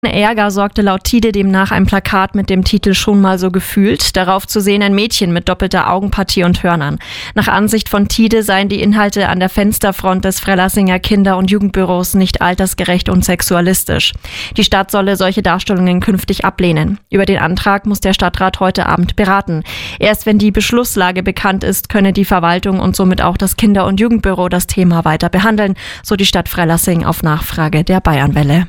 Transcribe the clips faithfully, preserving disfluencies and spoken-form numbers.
Ärger sorgte laut Tide demnach ein Plakat mit dem Titel "Schon mal so gefühlt". Darauf zu sehen ein Mädchen mit doppelter Augenpartie und Hörnern. Nach Ansicht von Tide seien die Inhalte an der Fensterfront des Freilassinger Kinder- und Jugendbüros nicht altersgerecht und sexualistisch. Die Stadt solle solche Darstellungen künftig ablehnen. Über den Antrag muss der Stadtrat heute Abend beraten. Erst wenn die Beschlusslage bekannt ist, könne die Verwaltung und somit auch das Kinder- und Jugendbüro das Thema weiter behandeln, so die Stadt Freilassing auf Nachfrage der Bayernwelle.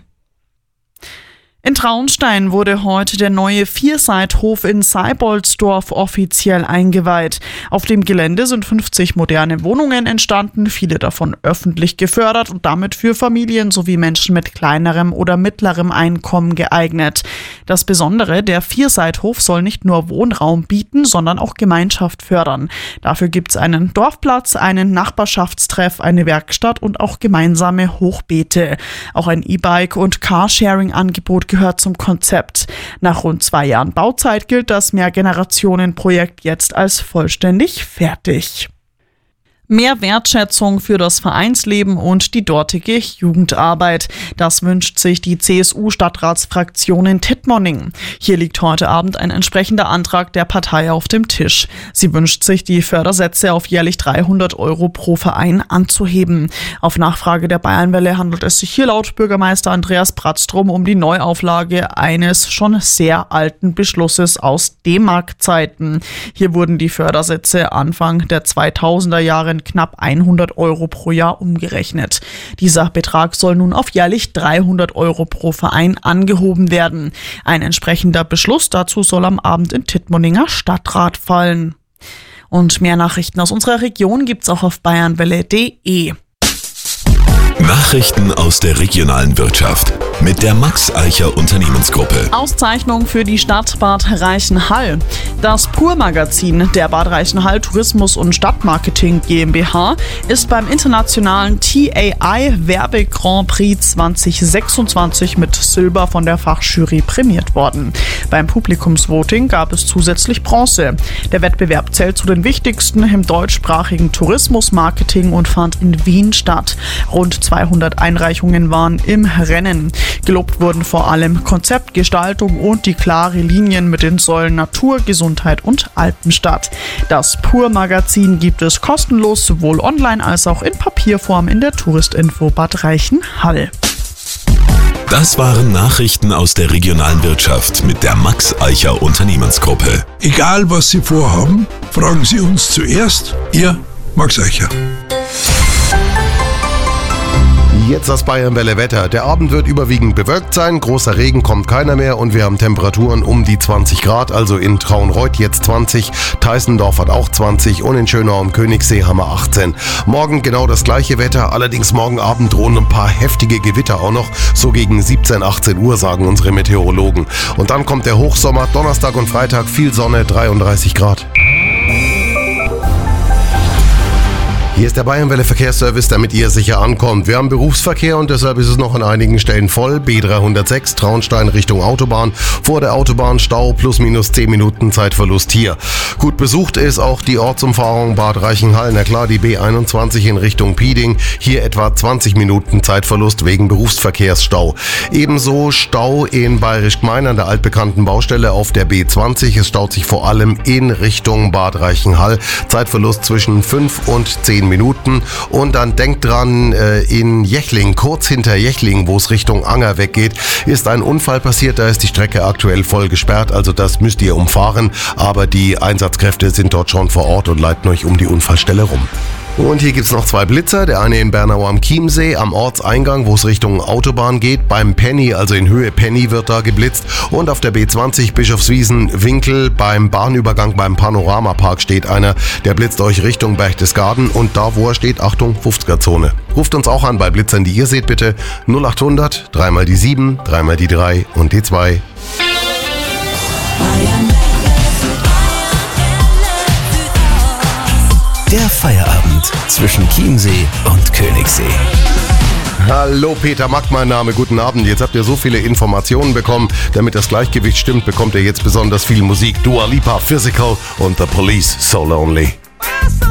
In Traunstein wurde heute der neue Vierseithof in Seiboldsdorf offiziell eingeweiht. Auf dem Gelände sind fünfzig moderne Wohnungen entstanden, viele davon öffentlich gefördert und damit für Familien sowie Menschen mit kleinerem oder mittlerem Einkommen geeignet. Das Besondere, der Vierseithof soll nicht nur Wohnraum bieten, sondern auch Gemeinschaft fördern. Dafür gibt's einen Dorfplatz, einen Nachbarschaftstreff, eine Werkstatt und auch gemeinsame Hochbeete. Auch ein E-Bike- und Carsharing-Angebot gehört zum Konzept. Nach rund zwei Jahren Bauzeit gilt das Mehrgenerationen-Projekt jetzt als vollständig fertig. Mehr Wertschätzung für das Vereinsleben und die dortige Jugendarbeit. Das wünscht sich die C S U-Stadtratsfraktion in Tittmoning. Hier liegt heute Abend ein entsprechender Antrag der Partei auf dem Tisch. Sie wünscht sich, die Fördersätze auf jährlich dreihundert Euro pro Verein anzuheben. Auf Nachfrage der Bayernwelle handelt es sich hier laut Bürgermeister Andreas Brattstrom um die Neuauflage eines schon sehr alten Beschlusses aus D-Mark-Zeiten. Hier wurden die Fördersätze Anfang der zweitausender Jahre knapp hundert Euro pro Jahr umgerechnet. Dieser Betrag soll nun auf jährlich dreihundert Euro pro Verein angehoben werden. Ein entsprechender Beschluss dazu soll am Abend in Tittmoninger Stadtrat fallen. Und mehr Nachrichten aus unserer Region gibt's auch auf bayernwelle punkt de. Nachrichten aus der regionalen Wirtschaft mit der Max Eicher Unternehmensgruppe. Auszeichnung für die Stadt Bad Reichenhall. Das Pur-Magazin der Bad Reichenhall Tourismus- und Stadtmarketing GmbH ist beim internationalen T A I Werbe Grand Prix zwanzig sechsundzwanzig mit Silber von der Fachjury prämiert worden. Beim Publikumsvoting gab es zusätzlich Bronze. Der Wettbewerb zählt zu den wichtigsten im deutschsprachigen Tourismusmarketing und fand in Wien statt. Rund zweihundert Einreichungen waren im Rennen. Gelobt wurden vor allem Konzept, Gestaltung und die klare Linien mit den Säulen Natur, Gesundheit und Alpenstadt. Das Pur-Magazin gibt es kostenlos sowohl online als auch in Papierform in der Touristinfo Bad Reichenhall. Das waren Nachrichten aus der regionalen Wirtschaft mit der Max Eicher Unternehmensgruppe. Egal was Sie vorhaben, fragen Sie uns zuerst. Ihr Max Eicher. Jetzt das Bayernwelle-Wetter. Der Abend wird überwiegend bewölkt sein, großer Regen kommt keiner mehr und wir haben Temperaturen um die zwanzig Grad, also in Traunreut jetzt zwanzig, Teissendorf hat auch zwanzig und in Schönau am Königssee haben wir achtzehn. Morgen genau das gleiche Wetter, allerdings morgen Abend drohen ein paar heftige Gewitter auch noch, so gegen siebzehn, achtzehn Uhr sagen unsere Meteorologen. Und dann kommt der Hochsommer, Donnerstag und Freitag viel Sonne, dreiunddreißig Grad. Hier ist der Bayernwelle Verkehrsservice, damit ihr sicher ankommt. Wir haben Berufsverkehr und deshalb ist es noch an einigen Stellen voll. B dreihundertsechs Traunstein Richtung Autobahn. Vor der Autobahn Stau plus minus zehn Minuten Zeitverlust hier. Gut besucht ist auch die Ortsumfahrung Bad Reichenhall. Na klar, die B einundzwanzig in Richtung Pieding. Hier etwa zwanzig Minuten Zeitverlust wegen Berufsverkehrsstau. Ebenso Stau in Bayerisch Gmein an der altbekannten Baustelle auf der B zwanzig. Es staut sich vor allem in Richtung Bad Reichenhall. Zeitverlust zwischen fünf und zehn Minuten. Und dann denkt dran, in Jechling, kurz hinter Jechling, wo es Richtung Anger weggeht, ist ein Unfall passiert. Da ist die Strecke aktuell voll gesperrt, also das müsst ihr umfahren. Aber die Einsatzkräfte sind dort schon vor Ort und leiten euch um die Unfallstelle rum. Und hier gibt's noch zwei Blitzer, der eine in Bernau am Chiemsee, am Ortseingang, wo es Richtung Autobahn geht. Beim Penny, also in Höhe Penny, wird da geblitzt. Und auf der B zwanzig Bischofswiesen-Winkel beim Bahnübergang beim Panoramapark steht einer, der blitzt euch Richtung Berchtesgaden. Und da, wo er steht, Achtung, fünfziger-Zone. Ruft uns auch an bei Blitzern, die ihr seht, bitte. null achthundert, dreimal die sieben, dreimal die drei und die zwei. Der Feierabend zwischen Chiemsee und Königssee. Hallo, Peter Mack, mein Name, guten Abend. Jetzt habt ihr so viele Informationen bekommen. Damit das Gleichgewicht stimmt, bekommt ihr jetzt besonders viel Musik. Dua Lipa, Physical und The Police, So Lonely.